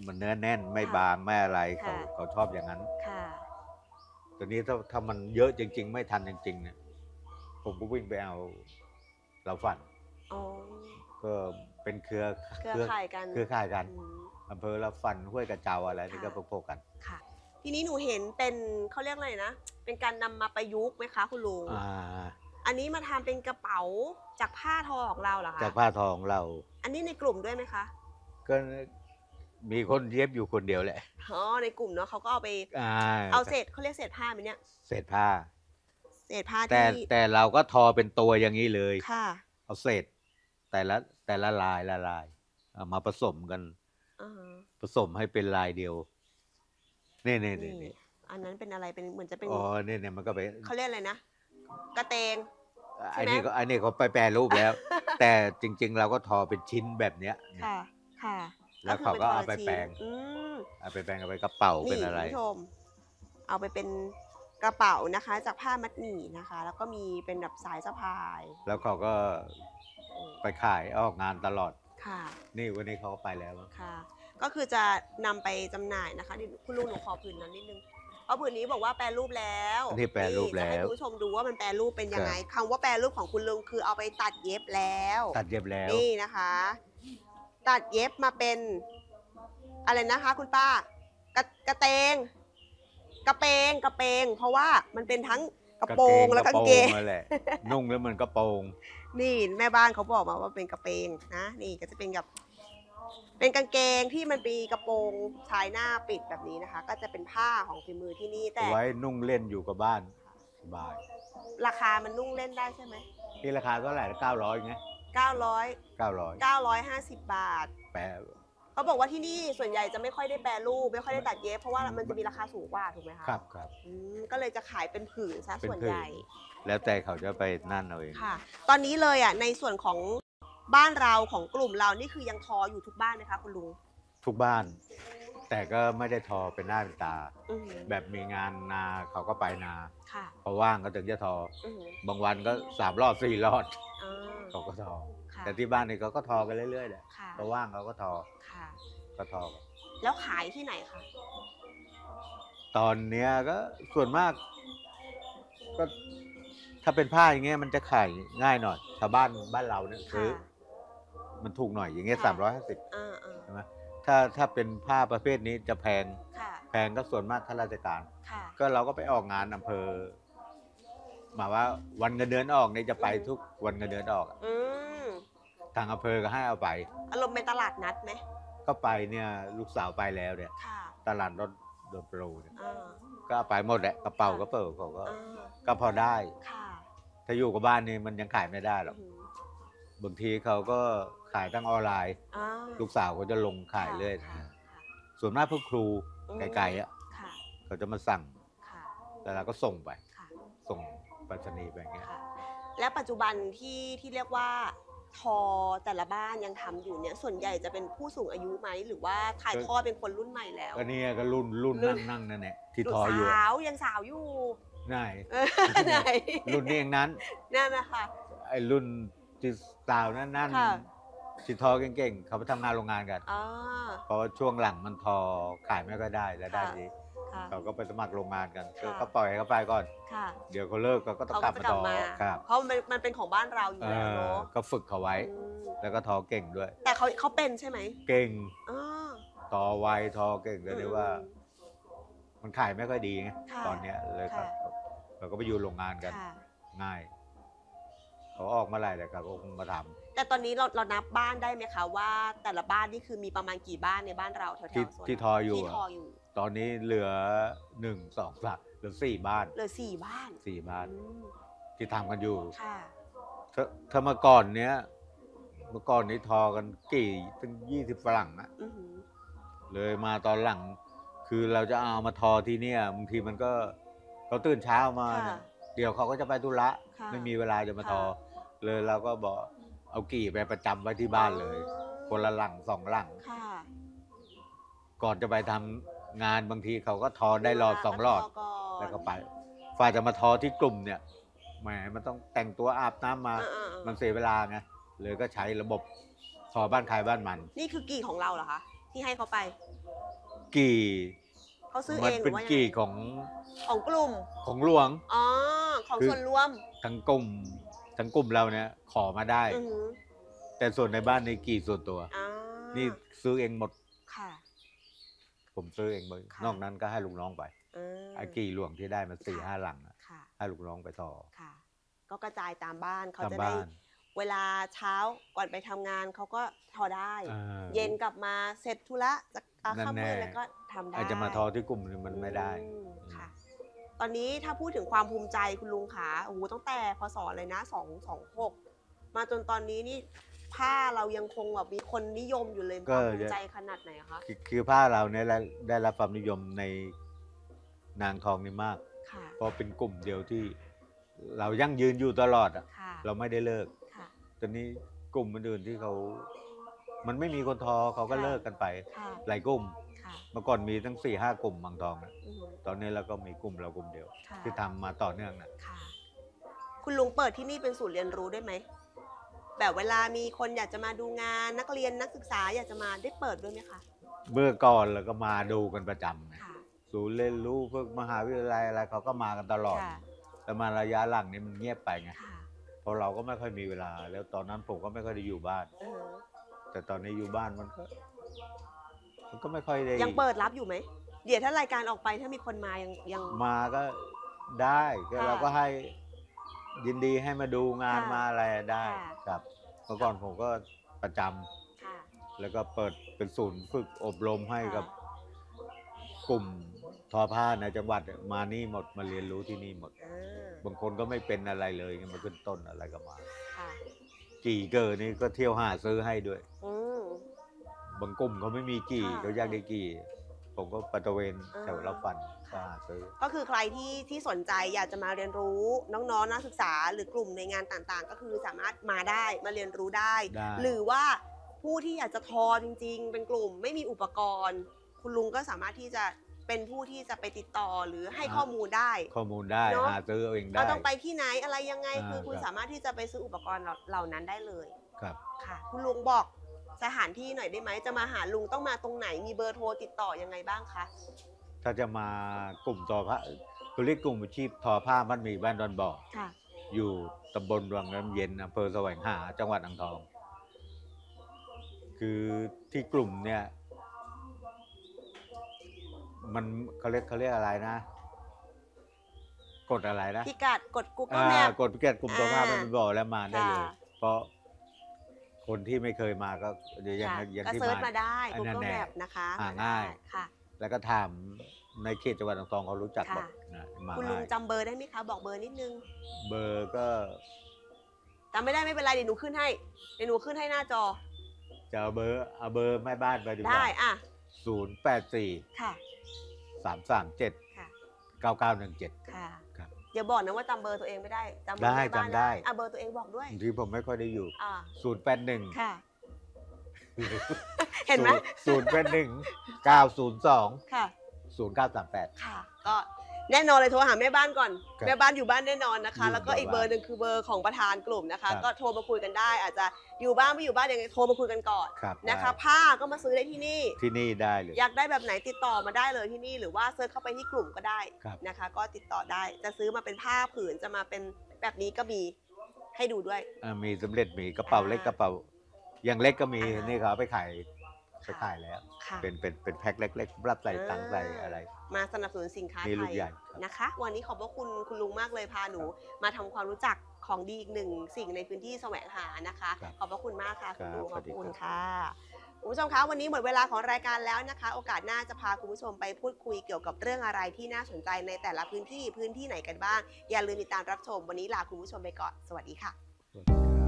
มันเนื้อแน่นไม่บางไม่อะไรเขาชอบอย่างนั้นค่ะตอนนี้ถ้ามันเยอะจริงๆไม่ทันจริงๆเนี่ยผมก็วิ่งไปเอาเราฝันอ๋อก็เป็นเครือข่ายกันเครือข่ายกันอืมอำเภอเราฝันห้วยกระเจ้าอะไรนี่ก็ค่ะพวกกันค่ะทีนี้หนูเห็นเป็นเขาเรียกอะไรนะเป็นการนำมาประยุกต์ไหมคะคุณลุงอ่าอันนี้มาทำเป็นกระเป๋าจากผ้าทอของเราเหรอคะจากผ้าทองเราอันนี้ในกลุ่มด้วยไหมคะก็มีคนเย็บอยู่คนเดียวแหละอ๋อในกลุ่มเนาะเขาก็เอาไปอ่าเอาเศษเขาเรียกเศษผ้าไหมเนี่ยเศษผ้าเศษผ้าแต่ที่แต่เราก็ทอเป็นตัวอย่างนี้เลยค่ะเอาเศษแต่ละแต่ละลายละลายเอามาผสมกันอ่าฮะผสมให้เป็นลายเดียวนี่นี่นี่นี่นี่อันนั้นเป็นอะไรเป็นเหมือนจะเป็นอ๋อเนี่ยมันก็ไปเขาเรียกอะไรนะกระเตงใช่ไหมอันนี้เขาไปแปรรูปแล้ว แต่จริงๆเราก็ทอเป็นชิ้นแบบเนี้ยค่ะค่ะแล้วเขาก็เอาไปแปลงมเอาไปแปลงเอาไปกระเป๋านี่เป็นอะไรคุณผู้ชมเอาไปเป็นกระเป๋านะคะจากผ้ามัดหมี่นะคะ แล้วก็มีเป็นแบบสายสะพายแล้วเขาก็ไปขายออกงานตลอดค่ะนี่วันนี้เขาก็ไปแล้วค่ะ ก็คือจะนำไปจำหน่ายนะคะดิคุณลุงหนูขอผืนนั้นนิดนึงเพราะผืนนี้บอกว่าแปรรูปแล้วนี่แปรรูปจะแล้ให้วคุณผู้ชมดูว่ามันแปรรูปเป็นยังไงครับคำว่าแปรรูปของคุณลุงคือเอาไปตัดเย็บแล้วตัดเย็บแล้วนี่นะคะ ตัดเย็บมาเป็นอะไรนะคะคุณป้ากระเตงกระเปงกระเปงเพราะว่ามันเป็นทั้งกระโปรงแล้วก็กางเกงนั่นแหละนุ่งแล้วมันกระโปรงนี่แม่บ้านเขาบอกมาว่าเป็นกระเปงนะนี่ก็จะเป็นกับเป็นกางเกงที่มันมีกระโปรงชายหน้าปิดแบบนี้นะคะ ก็จะเป็นผ้าของฝีมือที่นี่แต่ไว้นุ่งเล่นอยู่กับบ้านสบายราคามันนุ่งเล่นได้ใช่ไหมนี่ราคาเท่าไหร่900ไง 900 900 950 บาทแปลเขาบอกว่าที่นี่ส่วนใหญ่จะไม่ค่อยได้แปรรูปไม่ค่อยได้ตัดเย็บเพราะว่ามันจะมีราคาสูงกว่าถูกไหมคะครับก็เลยจะขายเป็นผืนซะเป็นส่วนผืนใหญ่แล้วแต่เขาจะไปนั่นเอาเองค่ะ ตอนนี้เลยอ่ะในส่วนของบ้านเราของกลุ่มเรานี่คือยังทออยู่ทุกบ้านไหมคะคุณลุงทุกบ้าน แต่ก็ไม่ได้ทอเป็นหน้าเป็นตา แบบมีงานนาเขาก็ไปนาค่ะพอว่างก็ถึงจะทอ บางวันก็3 รอบ4 รอบเขาก็ทอ แต่ที่บ้านนี่เขาก็ทอกันเรื่อยๆแหละพอว่างเขาก็ทอก็ทอแล้วขายที่ไหนคะตอนเนี้ยก็ส่วนมากก็ถ้าเป็นผ้าอย่างเงี้ยมันจะขายง่ายหน่อยชาวบ้านเราเนี่ยซื้อมันถูกหน่อยอย่างเงี้ย350ใช่ไหมถ้าเป็นผ้าประเภทนี้จะแพงก็ส่วนมากข้าราชการก็เราก็ไปออกงานอำเภอหมายว่าวันเงินเดือนออกเนี่ยจะไปทุกวันเงินเดือนออกทางอำเภอก็ให้เอาไปอารมณ์เป็นตลาดนัดไหมก็ไปเนี่ยลูกสาวไปแล้วเนี่ยตลาดรถโดนโปรเนี่ยก็เอาไปหมดแหละกระเป๋ากระเป๋าเขาก็พอได้ถ้าอยู่กับบ้านนี่มันยังขายไม่ได้หรอกบางทีเขาก็ขายทั้งออนไลน์ลูกสาวเขาจะลงขายเรื่อยส่วนมากพวกครูไกลๆอ่ะเขาจะมาสั่งแล้วเราก็ส่งไปส่งไปรษณีย์ไปอย่างเงี้ยแล้วปัจจุบันที่เรียกว่าทอแต่ละบ้านยังทำอยู่เนี่ยส่วนใหญ่จะเป็นผู้สูงอายุไหมหรือว่าถ่ายทอดเป็นคนรุ่นใหม่แล้วก็เนี่ยก็รุ่นนั่งนั่นแหละที่ทออยู่สาวยังสาวอยู่ไหนรุ่นนี้เองนั้นนั่นนะคะไอ้รุ่นที่สาวนั่นที่ทอเก่งๆเขาไปทำงานโรงงานกันเพราะว่าช่วงหลังมันทอขายไม่ค่อยได้และได้ดีเขาก็ไปสมัครโรงงานกันก็ปล่อยให้เขาไปก่อนเดี๋ยวเขาเลิกก็ต้องกลับมาทอครับเพราะมันเป็นของบ้านเราอยู่แล้วเนาะก็ฝึกเขาไว้แล้วก็ทอเก่งด้วยแต่เขาเป็นใช่ไหมเก่งทอไวทอเก่งเลยว่ามันขายไม่ค่อยดีไงตอนเนี้ยเลยครับเราก็ไปอยู่โรงงานกันง่ายเขาออกมาหลายแต่ก็คงมาทำแต่ตอนนี้เรานับบ้านได้ไหมคะว่าแต่ละบ้านนี่คือมีประมาณกี่บ้านในบ้านเราแถวๆที่ทออยู่ตอนนี้เหลือ1 2 3เหลือ4 บ้านเหลือ4 บ้าน 4 บ้านที่ทำกันอยู่ถ้าเมื่อก่อนนี้ทอกันตั้ง20 ฝรั่งอะเลยมาตอนหลังคือเราจะเอามาทอที่เนี่ยบางทีมันก็เขาตื่นเช้ามาเดี๋ยวเขาก็จะไปธุระไม่มีเวลาจะมาทอเลยเราก็บอกเอากี่ไปประจำไว้ที่บ้านเลยคนละหลัง2 หลังก่อนจะไปทำงานบางทีเขาก็ทอได้2 รอบแล้วก็ไปฝ่ายจะมาทอที่กลุ่มเนี่ยแหมมันต้องแต่งตัวอาบน้ำมามันเสียเวลาไงเลยก็ใช้ระบบทอบ้านใครบ้านมันนี่คือกี่ของเราเหรอคะที่ให้เขาไปกี่เขาซื้อมัเองหรืเป็นอว่ายังกี่ไงของกลุ่มของหลวงอ๋อของคือส่วนรวมทั้งกลุ่มเราเนี่ยขอมาได้อือหือแต่ส่วนในบ้านในกี่ส่วนตัวอ่านี่ซื้อเองหมดค่ะผมซื้อเองหมดค่ะนอกนั้นก็ให้ลูกน้องไป ไอ้กี่หลวงที่ได้มา4-5 หลังอะค่ะให้ลูกน้องไปต่อค่ะ ก็กระจายตามบ้านเขาตามจะได้บ้านเวลาเช้าก่อนไปทำงานเขาก็ทอได้าเย็นกลับมาเสร็จธุระจะนั่นค่ำมืดแน่แล้วก็ทำได้อาจจะมาทอที่กลุ่มนี่มันไม่ได้ค่ะ ตอนนี้ถ้าพูดถึงความภูมิใจคุณลุงขาโอ้โหตั้งแต่พศเลยนะ226มาจนตอนนี้นี่ผ้าเรายังคงแบบมีคนนิยมอยู่เลยก็ความภูมิใจขนาดไหนคะคือผ้าเราเนี่ยได้รับความนิยมในนางทองนี่มากค่ะเพราะเป็นกลุ่มเดียวที่เรายั่งยืนอยู่ตลอดอะค่ะเราไม่ได้เลิกค่ะตอนนี้กลุ่มอื่นๆที่มันไม่มีคนทอเขาก็ค่ะเลิกกันไปค่ะหลายกลุ่มค่ะเมื่อก่อนมีทั้ง4-5 กลุ่มบางทองนะอือหือตอนนี้เราก็มีกลุ่มเรากลุ่มเดียวค่ะที่ทำมาต่อเนื่องนะค่ะ คุณลุงเปิดที่นี่เป็นศูนย์เรียนรู้ได้ไหม แบบเวลามีคนอยากจะมาดูงานนักเรียนนักศึกษาอยากจะมาได้เปิดด้วยไหมคะเมื่อก่อนเราก็มาดูกันประจำนะค่ะศูนย์เรียนรู้พวกมหาวิทยาลัยอะไรเขาก็มากันตลอดค่ะแต่มาระยะหลังนี้มันเงียบไปไงค่ะเพราะเราก็ไม่ค่อยมีเวลา แล้วตอนนั้นผมก็ไม่ค่อยได้อยู่บ้านอือหือแต่ตอนนี้อยู่บ้านมันก็ไม่ค่อยได้ยังเปิดรับอยู่ไหม เดี๋ยวถ้ารายการออกไปถ้ามีคนมายังมาก็ได้ก็ค่ะเราก็ให้ยินดีให้มาดูงานค่ะมาอะไรได้ค่ะครับเมื่อก่อนผมก็ประจำค่ะแล้วก็เปิดเป็นศูนย์ฝึกอบรมให้ค่ะกับกลุ่มทอผ้าในจังหวัดมานี่หมดมาเรียนรู้ที่นี่หมดอ่าบางคนก็ไม่เป็นอะไรเลยมาขึ้นต้นอะไรก็มาค่ะกี่เกอร์นี่ก็เที่ยวหาซื้อให้ด้วยอืมบางกลุ่มเขาไม่มีกี่ค่ะเขาอยากได้กี่ ผมก็ไปตระเวนอ่าแถวเราฟันก็หาซื้อก็คือใครที่สนใจอยากจะมาเรียนรู้น้องๆนักศึกษาหรือกลุ่มในงานต่างๆ ก็คือสามารถมาได้มาเรียนรู้ได้ได้หรือว่าผู้ที่อยากจะทอจริงๆ เป็นกลุ่มไม่มีอุปกรณ์ คุณลุงก็สามารถที่จะเป็นผู้ที่จะไปติดต่อหรือให้ข้อมูลได้ข้อมูลได้เนอะหาซื้อเอาเองได้เราต้องไปที่ไหนอะไรยังไงอ่าคือคุณครับสามารถที่จะไปซื้ออุปกรณ์เหล่านั้นได้เลยครับค่ะ คุณลุงบอกสถานที่หน่อยได้ไหมจะมาหาลุงต้องมาตรงไหนมีเบอร์โทรติดต่อยังไงบ้างคะถ้าจะมากลุ่มทอผ้าคือเรียกกลุ่มอาชีพทอผ้ามันมีบ้านดอนบ่อค่ะอยู่ตำบลวังน้ำเย็นอำเภอแสวงหาจังหวัดอ่างทอง คือที่กลุ่มเนี่ย มันเขาเรียกอะไรนะ กดอะไรนะพิกัดกด Google Map กดพิกัดกลุ่มทอผ้าอ่ามันบ่อแล้วมาได้เลยค่ะเพราะคนที่ไม่เคยมาก็เดี๋ยวยังค่ะยังก็ที่เซิร์ชมาได้อันนั้น Google แน่ Map นะคะหาง่ายค่ะแล้วก็ถามในเขตจังหวัดอ่างทองเขารู้จักหมดค่ะนะมาคุณลุงง่ายจำเบอร์ได้ไหมคะ บอกเบอร์นิดนึงเบอร์ก็จำไม่ได้ไม่เป็นไรเดี๋ยวหนูขึ้นให้เดี๋ยวหนูขึ้นให้หน้าจอจะเอาเบอร์แม่บ้านไปดีกว่าได้อ่ะ 084 ค่ะ 337 ค่ะ 9917 ค่ะครับอย่าบอกนะว่าจำเบอร์ตัวเองไม่ได้จำเบอร์ได้แม่บ้านจำได้อ่ะเบอร์ตัวเองบอกด้วยบางทีผมไม่ค่อยได้อยู่อ่า 081 ค่ะ เห็นไหม 081 902 ค่ะ 0938 ค่ะ ก็แน่นอนเลยโทรหาแม่บ้านก่อนครับแม่บ้านอยู่บ้านแน่นอนนะคะอยู่แล้วก็อีกเบอร์หนึ่งคือเบอร์ของประธานกลุ่มนะคะครับก็โทรมาคุยกันได้ อาจจะอยู่บ้านไม่อยู่บ้านยังไงโทรมาคุยกันก่อนครับนะคะได้ผ้าก็มาซื้อได้ที่นี่ที่นี่ได้เลยอยากได้แบบไหนติดต่อมาได้เลยที่นี่ หรือว่าเซิร์ชเข้าไปที่กลุ่มก็ได้ครับนะคะ ก็ติดต่อได้จะซื้อมาเป็นผ้าผืนจะมาเป็นแบบนี้ก็มีให้ดูด้วยมีสำเร็จมีกระเป๋าเล็กอ่ากระเป๋าอย่างเล็กก็มีอ่านี่นี่เขาเอาไปขายแล้วค่ะเป็นแพ็คเล็กๆรับใส่ตังค์ใส่อะไรมาสนับสนุนสินค้านี่ไทลูกยใหญ่ครับนะคะ วันนี้ขอบพระคุณคุณลุงมากเลยพาหนูมาทำความรู้จักของดีอีกหนึ่งสิ่งในพื้นที่แสวงหานะคะครับขอบพระคุณมากค่ะคุณลุงครับขอบคุณสวัสดีครับค่ะคุณผู้ชมคะวันนี้หมดเวลาของรายการแล้วนะคะ โอกาสหน้าจะพาคุณผู้ชมไปพูดคุยเกี่ยวกับเรื่องอะไรที่น่าสนใจในแต่ละพื้นที่ไหนกันบ้าง อย่าลืมติดตามรับชมวันนี้ลาคุณผู้ชมไปก่อนสวัสดีค่ะ